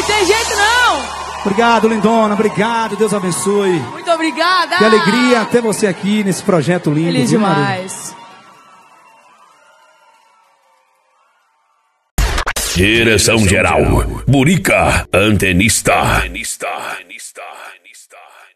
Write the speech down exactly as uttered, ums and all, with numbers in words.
tem jeito não. Obrigado, lindona, obrigado, Deus abençoe. Muito obrigada. Que alegria ter você aqui nesse projeto lindo. Feliz viu, Maru? demais. Direção geral, Burica, antenista. Antenista, antenista, antenista.